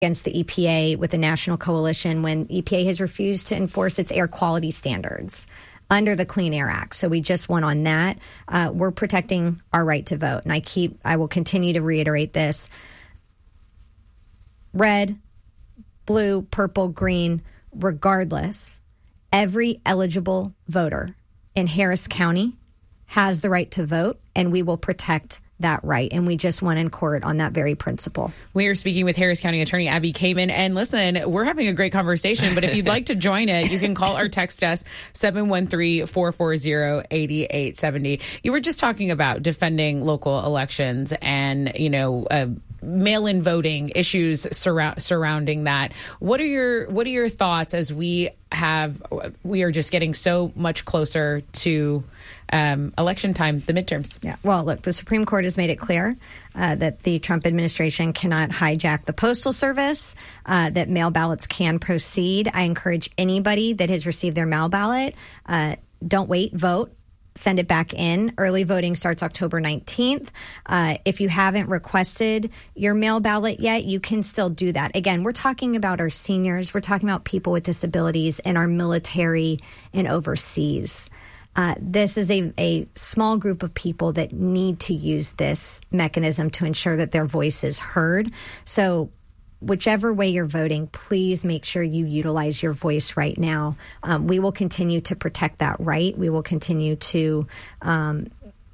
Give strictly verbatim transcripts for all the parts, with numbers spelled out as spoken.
against the E P A with a national coalition when E P A has refused to enforce its air quality standards under the Clean Air Act. So we just won on that. Uh, we're protecting our right to vote. And I keep, I will continue to reiterate this. Red, blue, purple, green, regardless, every eligible voter in Harris County has the right to vote, and we will protect that right. And we just won in court on that very principle. We are speaking with Harris County Attorney Abby Kamen. And listen, we're having a great conversation, but if you'd like to join it, you can call or text us seven one three, four four zero, eight eight seven zero. You were just talking about defending local elections and, you know, uh, mail-in voting issues surra- surrounding that. What are your what are your thoughts as we have we are just getting so much closer to Um, election time, the midterms? Yeah. Well, look, the Supreme Court has made it clear uh, that the Trump administration cannot hijack the Postal Service, uh, that mail ballots can proceed. I encourage anybody that has received their mail ballot, uh, don't wait, vote. Send it back in. Early voting starts October nineteenth. Uh, if you haven't requested your mail ballot yet, you can still do that. Again, we're talking about our seniors. We're talking about people with disabilities and our military and overseas. Uh, this is a, a small group of people that need to use this mechanism to ensure that their voice is heard. So whichever way you're voting, please make sure you utilize your voice right now. Um, we will continue to protect that right. We will continue to um,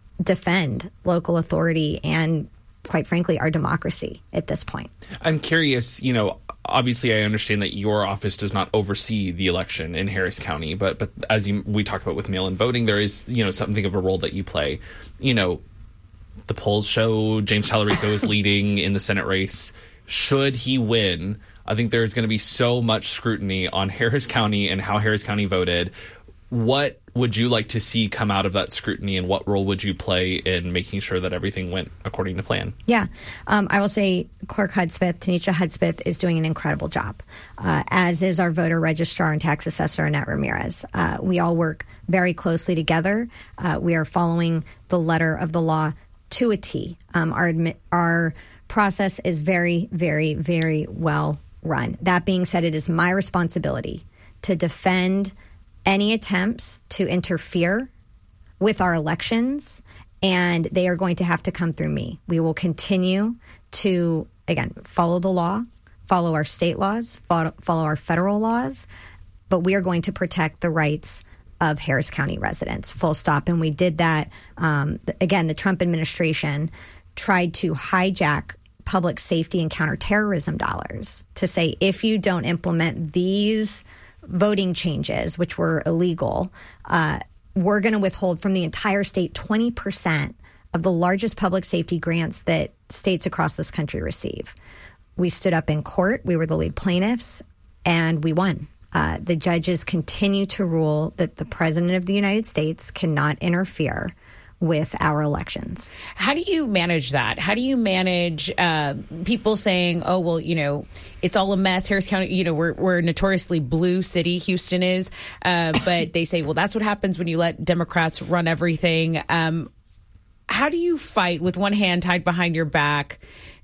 defend local authority and, quite frankly, our democracy at this point. I'm curious, you know, obviously I understand that your office does not oversee the election in Harris County, but but as you, we talked about with mail-in voting, there is, you know, something of a role that you play. You know, the polls show James Talarico is leading in the Senate race. Should he win, I think there's going to be so much scrutiny on Harris County and how Harris County voted. What would you like to see come out of that scrutiny, and what role would you play in making sure that everything went according to plan? Yeah, um, I will say Clerk Hudspeth, Tanisha Hudspeth, is doing an incredible job, uh, as is our voter registrar and tax assessor, Annette Ramirez. Uh, we all work very closely together. Uh, we are following the letter of the law to a T. Um, our admit, our process is very, very, very well run. That being said, it is my responsibility to defend any attempts to interfere with our elections, and they are going to have to come through me. We will continue to, again, follow the law, follow our state laws, follow, follow our federal laws, but we are going to protect the rights of Harris County residents, full stop. And we did that. Um, again, the Trump administration tried to hijack public safety and counterterrorism dollars to say, if you don't implement these voting changes, which were illegal, uh, we're going to withhold from the entire state twenty percent of the largest public safety grants that states across this country receive. We stood up in court. We were the lead plaintiffs, and we won. Uh, the judges continue to rule that the president of the United States cannot interfere with our elections. How do you manage that? How do you manage uh, people saying, oh, well, you know, it's all a mess. Harris County, you know, we're, we're a notoriously blue city, Houston is. Uh, but they say, well, that's what happens when you let Democrats run everything. Um, how do you fight with one hand tied behind your back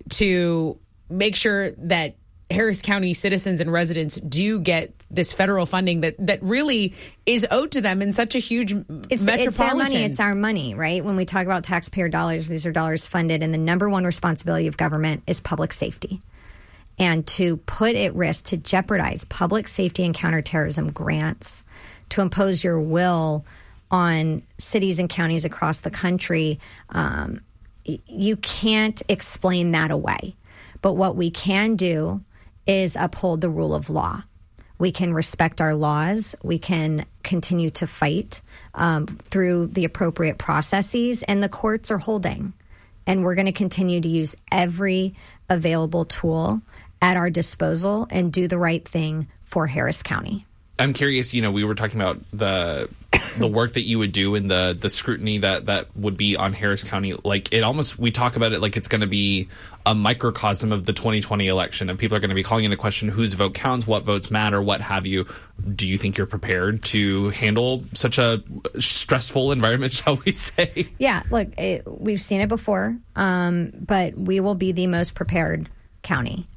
to make sure that Harris County citizens and residents do get this federal funding that, that really is owed to them in such a huge it's, metropolitan? It's their money. It's our money, right? When we talk about taxpayer dollars, these are dollars funded, and the number one responsibility of government is public safety. And to put at risk, to jeopardize public safety and counterterrorism grants, to impose your will on cities and counties across the country, um, you can't explain that away. But what we can do is uphold the rule of law. We can respect our laws. We can continue to fight um, through the appropriate processes, and the courts are holding. And we're going to continue to use every available tool at our disposal and do the right thing for Harris County. I'm curious, you know, we were talking about the the work that you would do and the the scrutiny that, that would be on Harris County. Like, it almost, we talk about it like it's going to be a microcosm of the twenty twenty election, and people are going to be calling into question whose vote counts, what votes matter, what have you. Do you think you're prepared to handle such a stressful environment, shall we say? Yeah, look, it, we've seen it before, um, but we will be the most prepared county.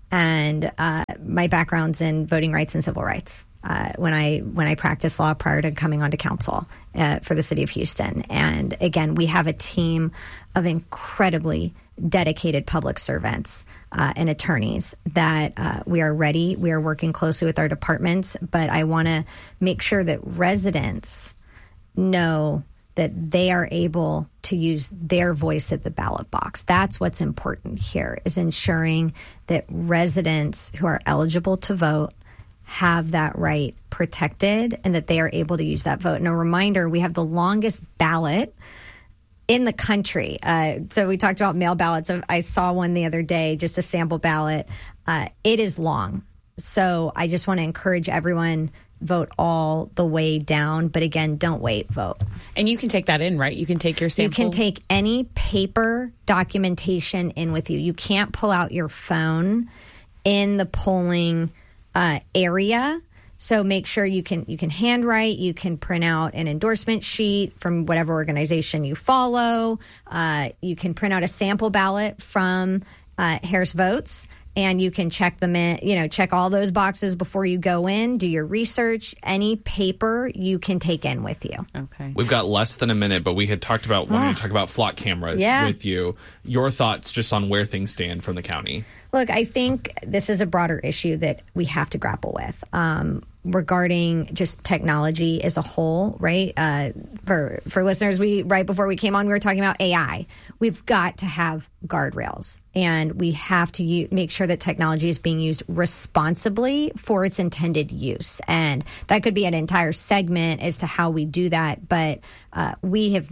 and uh, my background's in voting rights and civil rights. Uh, when I when I practiced law prior to coming onto council uh, for the city of Houston. And again, we have a team of incredibly dedicated public servants uh, and attorneys that uh, we are ready. We are working closely with our departments, but I want to make sure that residents know that they are able to use their voice at the ballot box. That's what's important here, is ensuring that residents who are eligible to vote have that right protected and that they are able to use that vote. And a reminder, we have the longest ballot in the country. Uh, so we talked about mail ballots. I saw one the other day, just a sample ballot. Uh, it is long. So I just want to encourage everyone, vote all the way down. But again, don't wait, vote. And you can take that in, right? You can take your sample. You can take any paper documentation in with you. You can't pull out your phone in the polling Uh, area. So make sure you can you can handwrite, you can print out an endorsement sheet from whatever organization you follow. Uh, you can print out a sample ballot from uh, Harris Votes, and you can check them in, you know, check all those boxes before you go in, do your research. Any paper you can take in with you. Okay. We've got less than a minute, but we had talked about wanting to talk about flock cameras Yeah. with you. Your thoughts just on where things stand from the county. Look, I think this is a broader issue that we have to grapple with um, regarding just technology as a whole, right? Uh, for for listeners, we right before we came on, we were talking about A I. We've got to have guardrails, and we have to u- make sure that technology is being used responsibly for its intended use. And that could be an entire segment as to how we do that. But uh, we have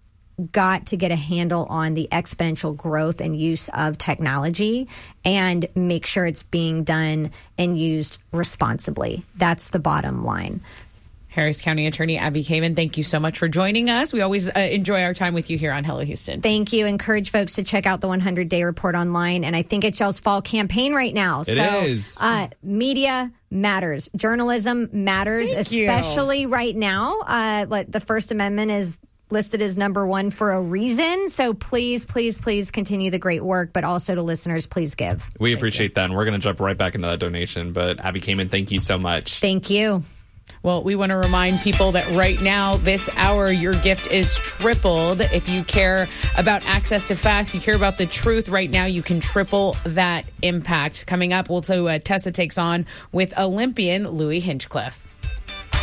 got to get a handle on the exponential growth and use of technology and make sure it's being done and used responsibly. That's the bottom line. Harris County Attorney Abby Kamen, thank you so much for joining us. We always uh, enjoy our time with you here on Hello Houston. Thank you. Encourage folks to check out the one hundred day report online. And I think it's y'all's fall campaign right now. It so, is. Uh, media matters. Journalism matters, Thank especially you. right now. Uh, like the First Amendment is listed as number one for a reason. So please, please, please continue the great work, but also to listeners, please give. We thank appreciate you. that. And we're going to jump right back into that donation. But Abby Kamen, thank you so much. Thank you. Well, we want to remind people that right now, this hour, your gift is tripled. If you care about access to facts, you care about the truth, right now, you can triple that impact. Coming up, also, uh, Tessa takes on with Olympian Louis Hinchcliffe.